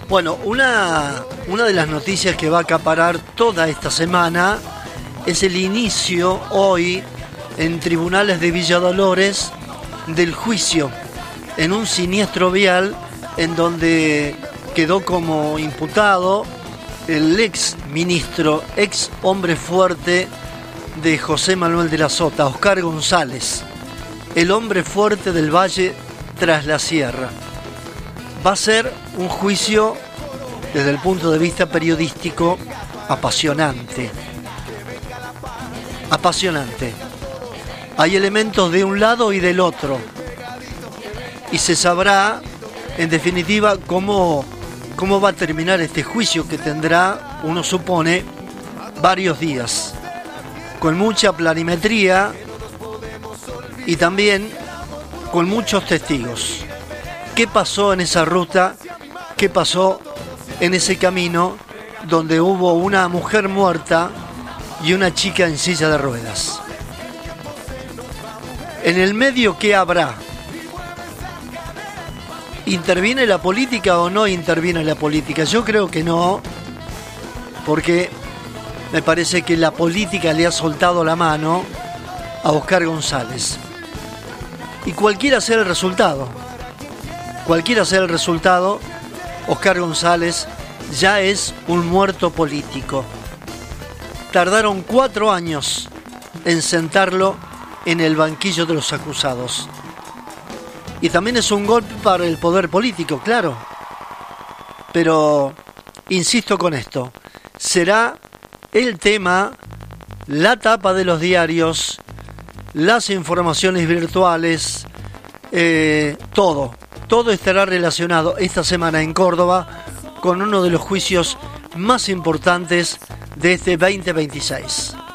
Bueno, una de las noticias que va a acaparar toda esta semana es el inicio hoy en tribunales de Villa Dolores del juicio en un siniestro vial en donde quedó como imputado el ex ministro, ex hombre fuerte de José Manuel de la Sota, Oscar González, el hombre fuerte del Valle tras la Sierra. Va a ser un juicio desde el punto de vista periodístico apasionante. Apasionante. Hay elementos de un lado y del otro. Y se sabrá, en definitiva, cómo va a terminar este juicio que tendrá, uno supone, varios días. Con mucha planimetría y también con muchos testigos. ¿Qué pasó en esa ruta? ¿Qué pasó en ese camino donde hubo una mujer muerta y una chica en silla de ruedas? En el medio, ¿qué habrá? ¿Interviene la política o no interviene la política? Yo creo que no, porque me parece que la política le ha soltado la mano a Oscar González. Y cualquiera sea el resultado, Oscar González ya es un muerto político. Tardaron 4 años en sentarlo en el banquillo de los acusados. Y también es un golpe para el poder político, claro. Pero, insisto con esto, será el tema, la tapa de los diarios, las informaciones virtuales, todo estará relacionado esta semana en Córdoba con uno de los juicios más importantes de este 2026.